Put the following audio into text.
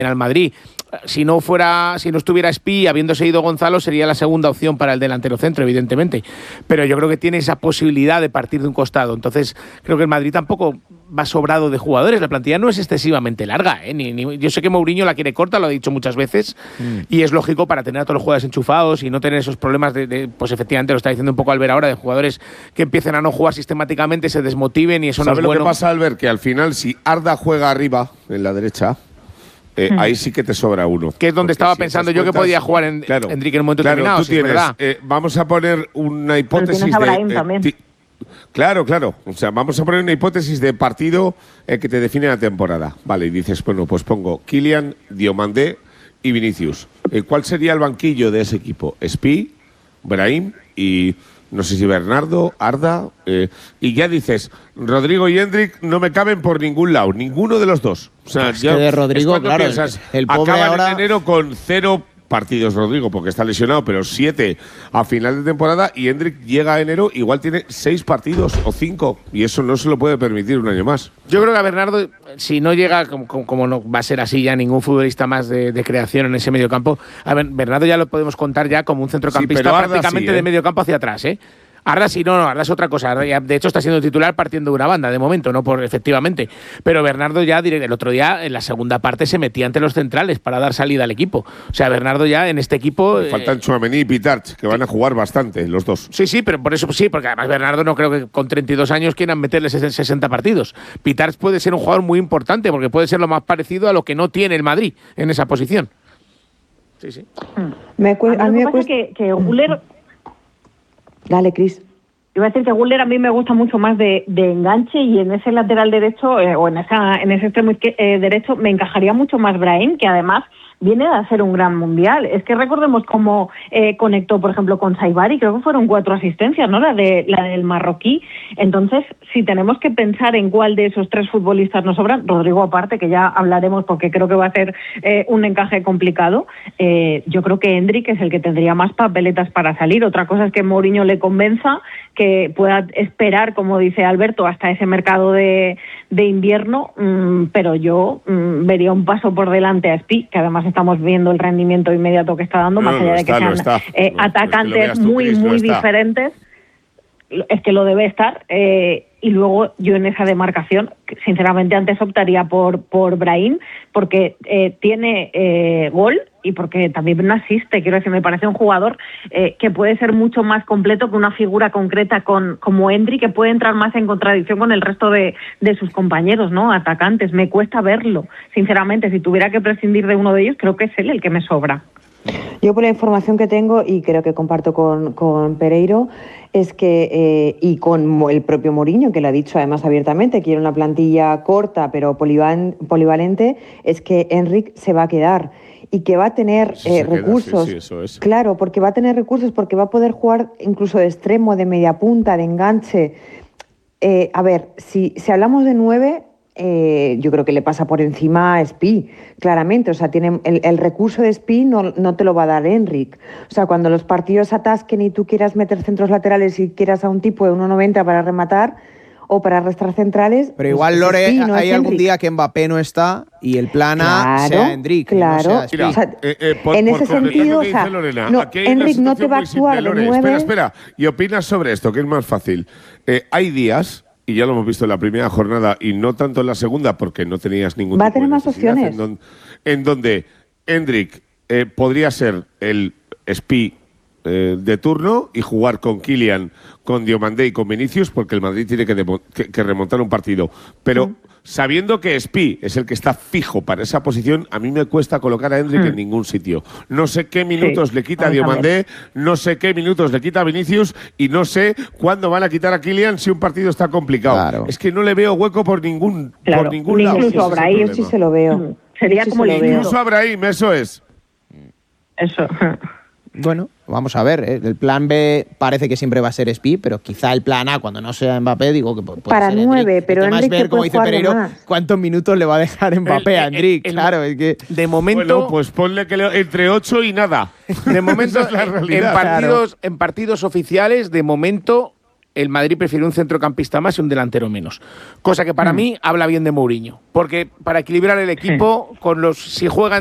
al Madrid. Si no estuviera Espí, habiéndose ido Gonzalo, sería la segunda opción para el delantero centro, evidentemente. Pero yo creo que tiene esa posibilidad de partir de un costado. Entonces, creo que el Madrid tampoco va sobrado de jugadores. La plantilla no es excesivamente larga, ¿eh? Yo sé que Mourinho la quiere corta, lo ha dicho muchas veces, y es lógico para tener a todos los jugadores enchufados y no tener esos problemas pues efectivamente, lo está diciendo un poco Albert ahora, de jugadores que empiecen a no jugar sistemáticamente, se desmotiven y eso no es bueno. ¿Sabes lo que pasa, Albert? Que al final, si Arda juega arriba, en la derecha, ahí sí que te sobra uno. Que es donde estaba pensando yo que podía jugar Enrique en un momento determinado. Tú tienes, vamos a poner una hipótesis de… Claro. O sea, vamos a poner una hipótesis de partido que te define la temporada. Vale, y dices, bueno, pues pongo Kylian, Diomandé y Vinicius. ¿Cuál sería el banquillo de ese equipo? Espí, Brahim y… no sé si Bernardo, Arda, y ya dices, Rodrigo y Endrick no me caben por ningún lado, ninguno de los dos. O sea, ya de Rodrigo, claro, piensas, el pobre acaban ahora… en enero con 0 partidos Rodrigo, porque está lesionado, pero 7 a final de temporada, y Endrick llega a enero, igual tiene 6 partidos o 5, y eso no se lo puede permitir un año más. Yo creo que a Bernardo, si no llega, como no va a ser así ya ningún futbolista más de creación en ese mediocampo, a ver, Bernardo ya lo podemos contar ya como un centrocampista prácticamente de mediocampo hacia atrás, ¿eh? Arda sí, no, Arda es otra cosa. Arda ya, de hecho, está siendo titular partiendo de una banda, de momento, no por efectivamente. Pero Bernardo ya, el otro día, en la segunda parte, se metía entre los centrales para dar salida al equipo. O sea, Bernardo ya en este equipo… Faltan Tchouaméni y Pitarch, que van a jugar bastante, los dos. Sí, pero por eso sí, porque además Bernardo no creo que con 32 años quieran meterle 60 partidos. Pitarch puede ser un jugador muy importante, porque puede ser lo más parecido a lo que no tiene el Madrid en esa posición. Sí. A mí me cuesta que Güler… Dale, Cris. Iba a decir que Güler a mí me gusta mucho más de enganche, y en ese lateral derecho o en ese extremo derecho me encajaría mucho más Brahim, que además viene a ser un gran mundial. Es que recordemos cómo conectó, por ejemplo, con Saibari, creo que fueron 4 asistencias, ¿no? La del marroquí. Entonces, si tenemos que pensar en cuál de esos 3 futbolistas nos sobran, Rodrigo aparte, que ya hablaremos porque creo que va a ser un encaje complicado, yo creo que Endrick es el que tendría más papeletas para salir. Otra cosa es que Mourinho le convenza, que pueda esperar, como dice Alberto, hasta ese mercado de invierno, pero yo vería un paso por delante a Espí, que además estamos viendo el rendimiento inmediato que está dando, más allá de que sean atacantes muy diferentes. Es que lo debe estar, y luego yo en esa demarcación, sinceramente antes optaría por Brahim, porque tiene gol y porque también no asiste. Quiero decir, me parece un jugador que puede ser mucho más completo que una figura concreta como Endrick, que puede entrar más en contradicción con el resto de sus compañeros, ¿no? Atacantes. Me cuesta verlo, sinceramente. Si tuviera que prescindir de uno de ellos, creo que es él el que me sobra. Yo, por la información que tengo, y creo que comparto con Pereiro, es que, y con el propio Mourinho, que lo ha dicho además abiertamente, quiere una plantilla corta pero polivalente, es que Enric se va a quedar y que va a tener recursos. Sí, eso es. Claro, porque va a tener recursos, porque va a poder jugar incluso de extremo, de media punta, de enganche. A ver, si hablamos de 9… yo creo que le pasa por encima a Espí, claramente. O sea, tiene el recurso de Espí no te lo va a dar Enric. O sea, cuando los partidos atasquen y tú quieras meter centros laterales y quieras a un tipo de 1,90 para rematar o para arrastrar centrales… Pero igual, pues Lore, no hay algún Enric. día que Mbappé no está y el plan A sea Enric. Claro, no sea Espí. Mira, o sea, por en ese sentido, lo que dice Lorena, no, aquí hay una Enric no te situación va a muy simple, actuar de Lore. 9… Espera. ¿Y opinas sobre esto, que es más fácil? Hay días… y ya lo hemos visto en la primera jornada y no tanto en la segunda porque no tenías ningún Va a tipo de tener más necesidad, opciones. en donde Endrick podría ser el Espí de turno y jugar con Kylian, con Diomandé y con Vinicius, porque el Madrid tiene que remontar un partido. Pero sabiendo que Espí es el que está fijo para esa posición, a mí me cuesta colocar a Endrick en ningún sitio. No sé qué minutos le quita a Diomandé, no sé qué minutos le quita a Vinicius y no sé cuándo van a quitar a Kylian si un partido está complicado. Claro. Es que no le veo hueco por ningún lado. Incluso a Brahim sí se lo veo. Sería como incluso a Brahim, eso es. Eso. Bueno, vamos a ver. El plan B parece que siempre va a ser Espí, pero quizá el plan A, cuando no sea Mbappé, digo que puede para ser 9, Endrick. pero El tema es Endrick ver, como dice Pereiro, cuántos minutos le va a dejar Mbappé a Endrick. Claro, es que de momento… Bueno, pues ponle que entre 8 y nada. De momento, Esa es la realidad. en partidos oficiales, de momento… el Madrid prefiere un centrocampista más y un delantero menos. Cosa que para mí habla bien de Mourinho. Porque para equilibrar el equipo, si juegan